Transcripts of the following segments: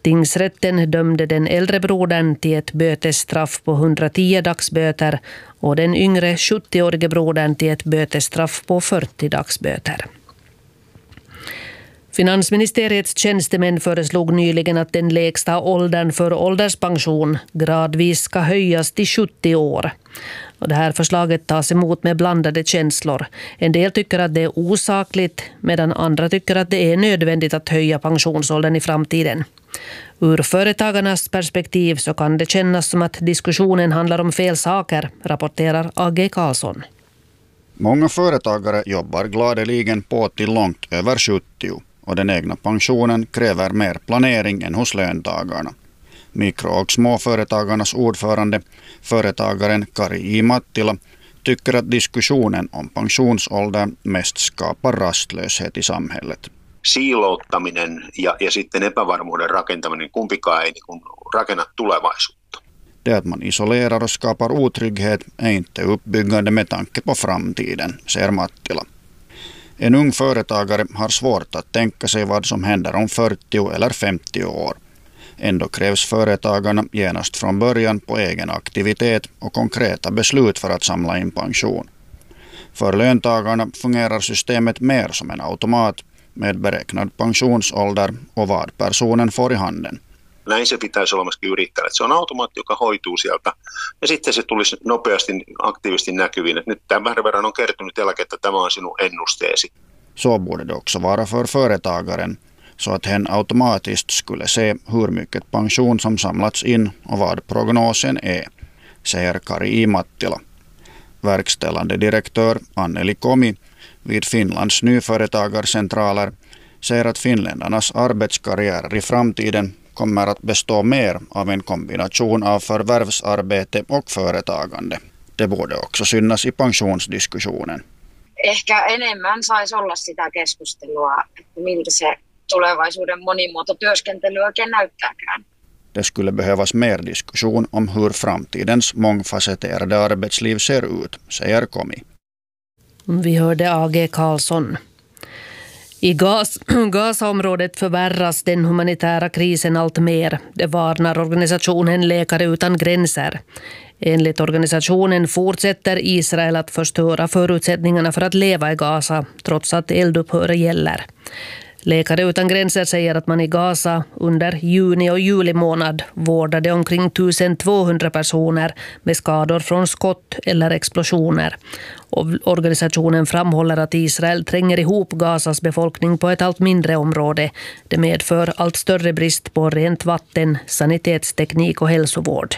Tingsrätten dömde den äldre brodern till ett bötesstraff på 110 dagsböter och den yngre 70-årige brodern till ett bötesstraff på 40 dagsböter. Finansministeriets tjänstemän föreslog nyligen att den lägsta åldern för ålderspension gradvis ska höjas till 70 år. Och det här förslaget tas emot med blandade känslor. En del tycker att det är osakligt, medan andra tycker att det är nödvändigt att höja pensionsåldern i framtiden. Ur företagarnas perspektiv så kan det kännas som att diskussionen handlar om fel saker, rapporterar A.G. Karlsson. Många företagare jobbar gladeligen på till långt över 70 och den egna pensionen kräver mer planering än hos löntagarna. Mikro- och småföretagarnas ordförande, företagaren Kari Mattila, tycker att diskussionen om pensionsålder mest skapar rastlöshet i samhället. Siilouttaminen ja sitten epävarmuuden rakentaminen, kumpikaan ei rakenna tulevaisuutta. Det att man isolerar och skapar otrygghet är inte uppbyggande med tanke på framtiden, säger Mattila. En ung företagare har svårt att tänka sig vad som händer om 40 eller 50 år. Ändå krävs företagarna genast från början på egen aktivitet och konkreta beslut för att samla in pension. För löntagarna fungerar systemet mer som en automat med beräknad pensionsålder och vad personen får i handen. Näin se pitäisi olla myöskin yrittäjälle. Se on automaatti, joka hoituu sieltä. Ja sitten se tulisi nopeasti, aktiivisesti näkyviin, että nyt tämän verran on kertynyt eläkettä, tämä on sinun ennusteesi. Så borde det också vara för företagaren, så att hen automatiskt skulle se hur mycket pension som samlats in och vad prognosen är, säger Kari Mattila. Verkställande direktör Anneli Komi vid Finlands nyföretagarcentraler säger att finländarnas arbetskarriärer i framtiden kommer att bestå mer av en kombination av förvärvsarbete och företagande. Det borde också synas i pensionsdiskussionen. Ehkä enemmän saisi olla sitä keskustelua, että miltä se tulevaisuuden monimuototyöskentely oikein näyttääkään. Det skulle behövas mer diskussion om hur framtidens mångfacetterade arbetsliv ser ut, säger Komi. Vi hörde A.G. Karlsson. I Gazaområdet förvärras den humanitära krisen allt mer. Det varnar organisationen Läkare utan gränser. Enligt organisationen fortsätter Israel att förstöra förutsättningarna för att leva i Gaza, trots att eldupphör gäller. Läkare utan gränser säger att man i Gaza under juni och juli månad vårdade omkring 1200 personer med skador från skott eller explosioner. Och organisationen framhåller att Israel tränger ihop Gazas befolkning på ett allt mindre område. Det medför allt större brist på rent vatten, sanitetsteknik och hälsovård.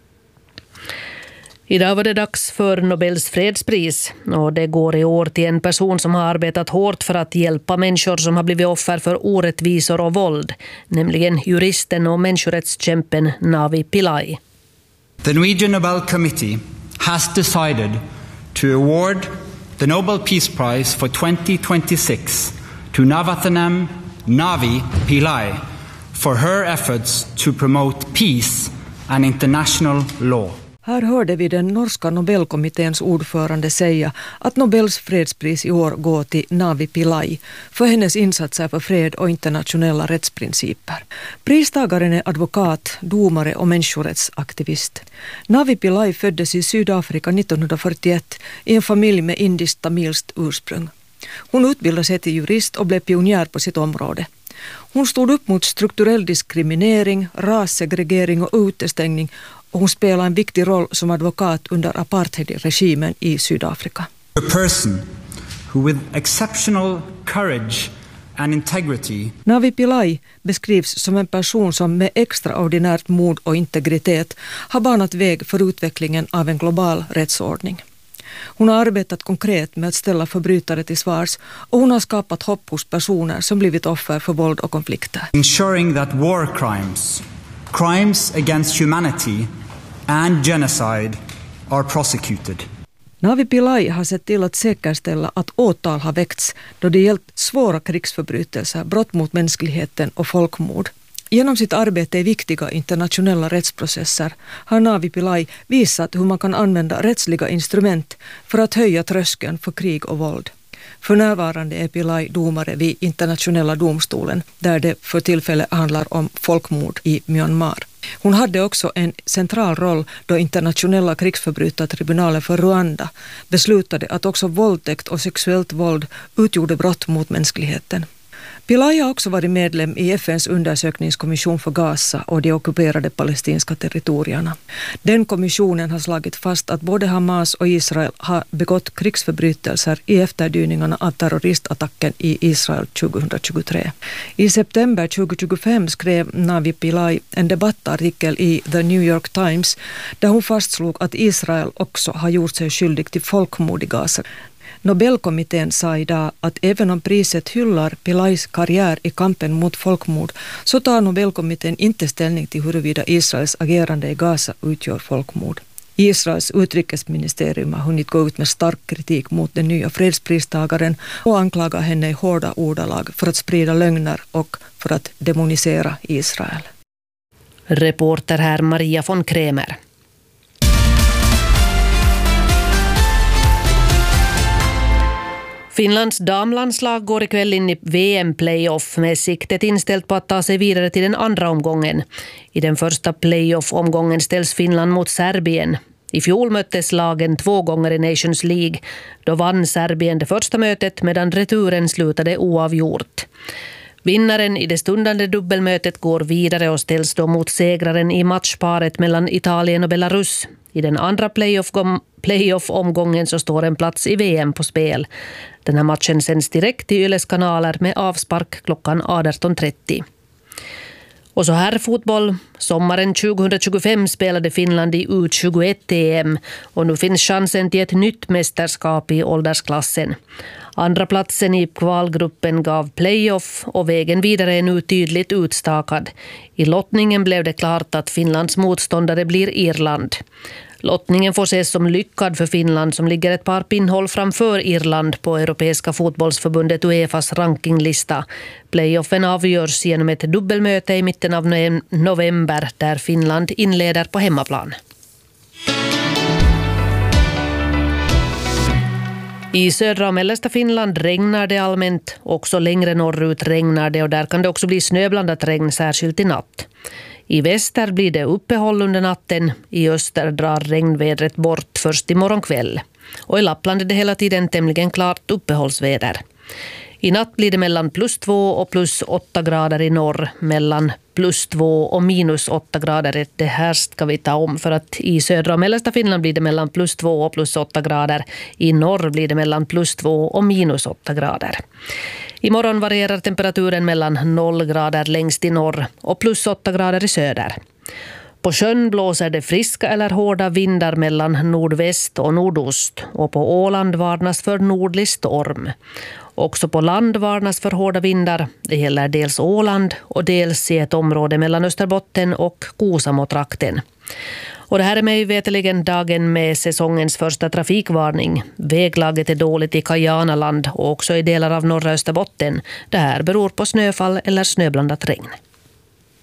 Idag var det dags för Nobels fredspris och det går i år till en person som har arbetat hårt för att hjälpa människor som har blivit offer för orättvisor och våld, nämligen juristen och människorättskämpen Navi Pillay. The Norwegian Nobel Committee has decided to award the Nobel Peace Prize for 2026 to Navathanam Navi Pillay for her efforts to promote peace and international law. Här hörde vi den norska Nobelkommitténs ordförande säga att Nobels fredspris i år går till Navi Pillay för hennes insatser för fred och internationella rättsprinciper. Pristagaren är advokat, domare och människorättsaktivist. Navi Pillay föddes i Sydafrika 1941 i en familj med indiskt tamilskt ursprung. Hon utbildade sig till jurist och blev pionjär på sitt område. Hon stod upp mot strukturell diskriminering, rassegregering och utestängning och hon spelar en viktig roll som advokat under apartheidregimen i Sydafrika. A person who with exceptional courage and integrity. Navi Pillay beskrivs som en person som med extraordinärt mod och integritet har banat väg för utvecklingen av en global rättsordning. Hon har arbetat konkret med att ställa förbrytare till svars och hon har skapat hopp hos personer som blivit offer för våld och konflikter. Ensuring that war crimes, crimes against humanity and genocide are prosecuted. Navi Pillay har sett till att säkerställa att åtal har väckts då det gällt svåra krigsförbrytelser, brott mot mänskligheten och folkmord. Genom sitt arbete i viktiga internationella rättsprocesser har Navi Pillay visat hur man kan använda rättsliga instrument för att höja tröskeln för krig och våld. För närvarande är Pillay domare vid internationella domstolen där det för tillfället handlar om folkmord i Myanmar. Hon hade också en central roll då internationella krigsförbrytartribunalen för Rwanda beslutade att också våldtäkt och sexuellt våld utgjorde brott mot mänskligheten. Pillay har också varit medlem i FNs undersökningskommission för Gaza och de ockuperade palestinska territorierna. Den kommissionen har slagit fast att både Hamas och Israel har begått krigsförbrytelser i efterdyningarna av terroristattacken i Israel 2023. I september 2025 skrev Navi Pillay en debattartikel i The New York Times där hon fastslog att Israel också har gjort sig skyldig till folkmord i Gaza. Nobelkommittén sa idag att även om priset hyllar Pillays karriär i kampen mot folkmord så tar Nobelkommittén inte ställning till huruvida Israels agerande i Gaza utgör folkmord. Israels utrikesministerium har hunnit gå ut med stark kritik mot den nya fredspristagaren och anklagar henne i hårda ordalag för att sprida lögner och för att demonisera Israel. Reporter här Maria von Kremer. Finlands damlandslag går ikväll in i VM-playoff med siktet inställt på att ta sig vidare till den andra omgången. I den första playoff-omgången ställs Finland mot Serbien. I fjol möttes lagen 2 gånger i Nations League. Då vann Serbien det första mötet medan returen slutade oavgjort. Vinnaren i det stundande dubbelmötet går vidare och ställs då mot segraren i matchparet mellan Italien och Belarus. I den andra playoff-omgången så står en plats i VM på spel. Den här matchen sänds direkt i Yles kanaler med avspark klockan 18.30. Och så här fotboll. Sommaren 2025 spelade Finland i U21-EM och nu finns chansen till ett nytt mästerskap i åldersklassen. Andra platsen i kvalgruppen gav playoff och vägen vidare är nu tydligt utstakad. I lottningen blev det klart att Finlands motståndare blir Irland. Lottningen får ses som lyckad för Finland som ligger ett par pinnhåll framför Irland på Europeiska fotbollsförbundet UEFAs rankinglista. Playoffen avgörs genom ett dubbelmöte i mitten av november där Finland inleder på hemmaplan. I södra och mellersta Finland regnar det allmänt. Också längre norrut regnar det och där kan det också bli snöblandat regn särskilt i natt. I väster blir det uppehåll under natten. I öster drar regnvädret bort först i morgonkväll. Och i Lappland är det hela tiden tämligen klart uppehållsväder. I natt blir det mellan +2 och +8 grader i norr. Mellan +2 och -8 grader. Det här ska vi ta om för att i södra och mellersta Finland blir det mellan +2 och +8 grader. I norr blir det mellan +2 och -8 grader. Imorgon varierar temperaturen mellan 0 grader längst i norr och +8 grader i söder. På sjön blåser det friska eller hårda vindar mellan nordväst och nordost och på Åland varnas för nordlig storm. Också på land varnas för hårda vindar. Det gäller dels Åland och dels i ett område mellan Österbotten och Kuusamotrakten. Och det här är mig veteligen dagen med säsongens första trafikvarning. Väglaget är dåligt i Kajanaland och också i delar av norra Österbotten. Det här beror på snöfall eller snöblandat regn.